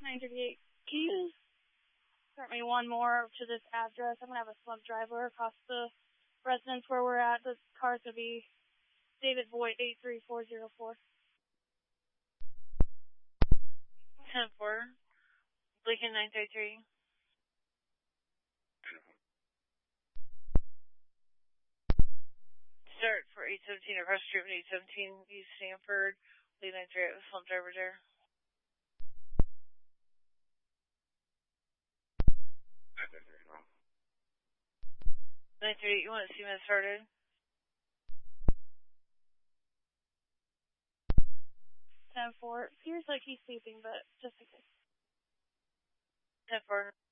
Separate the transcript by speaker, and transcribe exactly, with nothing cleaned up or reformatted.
Speaker 1: nine thirty-eight. Can you start me one more to this address? I'm going to have a slump driver across the residence where we're at. The car's going to be David Voigt, eight three four zero four.
Speaker 2: ten four. Lincoln nine thirty-three. Start for eight seventeen across the street from eight seventeen East Stanford. Lincoln nine thirty-eight with slump driver there. nine thirty-eight, you want to see when it started?
Speaker 1: ten four. Appears like he's sleeping, but just in case.
Speaker 2: ten four.